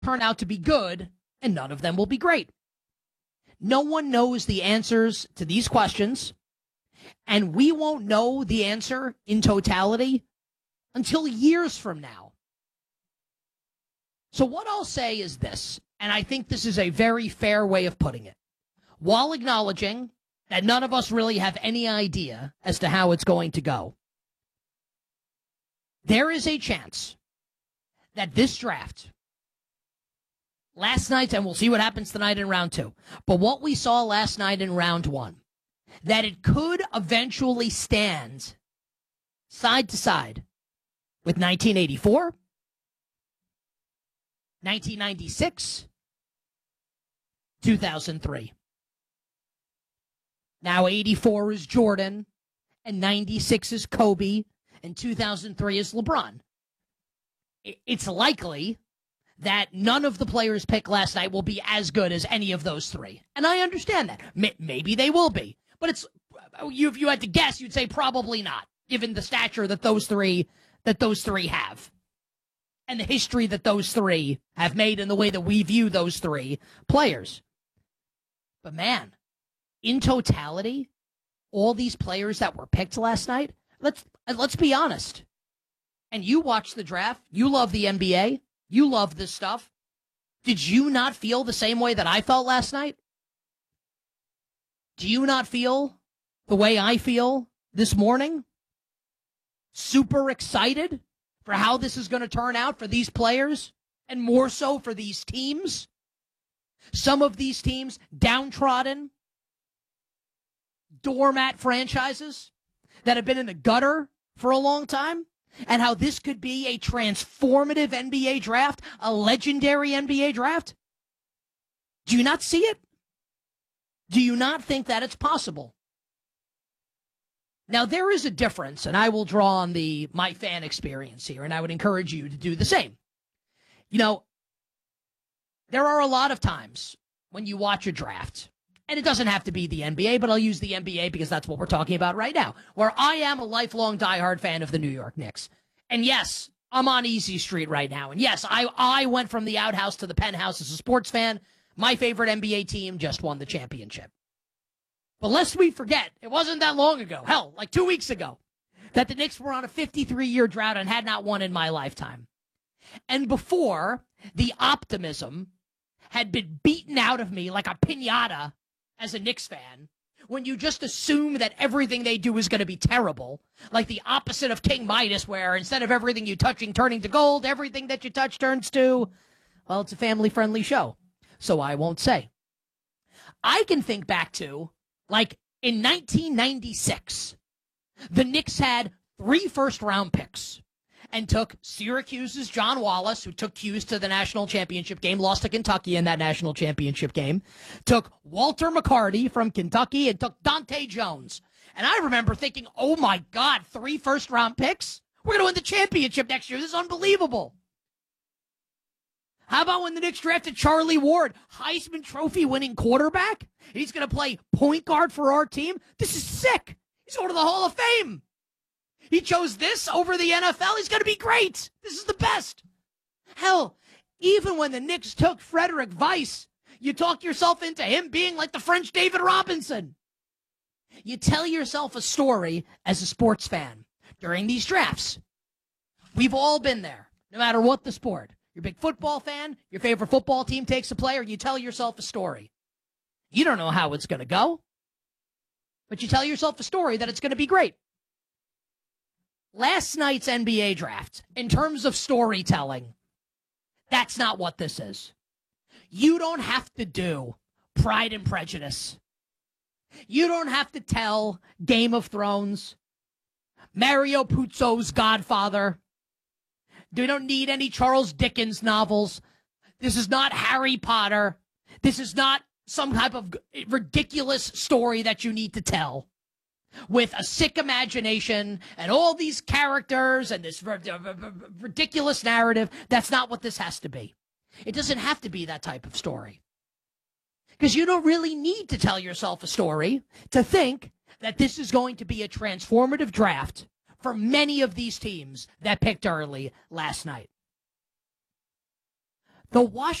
turn out to be good, and none of them will be great. No one knows the answers to these questions, and we won't know the answer in totality until years from now. So what I'll say is this, and I think this is a very fair way of putting it. While acknowledging that none of us really have any idea as to how it's going to go, there is a chance that this draft, last night, and we'll see what happens tonight in round 2, but what we saw last night in round 1, that it could eventually stand side to side with 1984, 1996, 2003. Now 84 is Jordan, and 96 is Kobe, and 2003 is LeBron. It's likely that none of the players picked last night will be as good as any of those three. And I understand that. Maybe they will be. But if you had to guess, you'd say probably not, given the stature that those three have. And the history that those three have made and the way that we view those three players. But man, in totality, all these players that were picked last night, let's be honest. And you watch the draft, you love the NBA, you love this stuff. Did you not feel the same way that I felt last night? Do you not feel the way I feel this morning? Super excited for how this is going to turn out for these players, and more so for these teams. Some of these teams, downtrodden, doormat franchises that have been in the gutter for a long time, and how this could be a transformative NBA draft, a legendary NBA draft. Do you not see it? Do you not think that it's possible? Now, there is a difference, and I will draw on my fan experience here, and I would encourage you to do the same. You know, there are a lot of times when you watch a draft, and it doesn't have to be the NBA, but I'll use the NBA because that's what we're talking about right now, where I am a lifelong diehard fan of the New York Knicks. And yes, I'm on easy street right now. And yes, I went from the outhouse to the penthouse as a sports fan. My favorite NBA team just won the championship. But lest we forget, it wasn't that long ago, hell, like 2 weeks ago, that the Knicks were on a 53-year drought and had not won in my lifetime. And before, the optimism had been beaten out of me like a piñata as a Knicks fan, when you just assume that everything they do is going to be terrible, like the opposite of King Midas, where instead of everything you touching turning to gold, everything that you touch turns to, well, it's a family-friendly show, so I won't say. I can think back to, like, in 1996, the Knicks had 3 first-round picks and took Syracuse's John Wallace, who took Hughes to the national championship game, lost to Kentucky in that national championship game, took Walter McCarty from Kentucky, and took Dante Jones. And I remember thinking, oh my God, 3 first-round picks? We're going to win the championship next year. This is unbelievable. How about when the Knicks drafted Charlie Ward, Heisman Trophy winning quarterback? He's going to play point guard for our team? This is sick. He's going to the Hall of Fame. He chose this over the NFL. He's going to be great. This is the best. Hell, even when the Knicks took Frederick Weiss, you talk yourself into him being like the French David Robinson. You tell yourself a story as a sports fan during these drafts. We've all been there, no matter what the sport. You're a big football fan, your favorite football team takes a player, you tell yourself a story. You don't know how it's going to go, but you tell yourself a story that it's going to be great. Last night's NBA draft, in terms of storytelling, that's not what this is. You don't have to do Pride and Prejudice. You don't have to tell Game of Thrones, Mario Puzo's Godfather. You don't need any Charles Dickens novels. This is not Harry Potter. This is not some type of ridiculous story that you need to tell with a sick imagination and all these characters and this ridiculous narrative. That's not what this has to be. It doesn't have to be that type of story. Because you don't really need to tell yourself a story to think that this is going to be a transformative draft for many of these teams that picked early last night. The Washington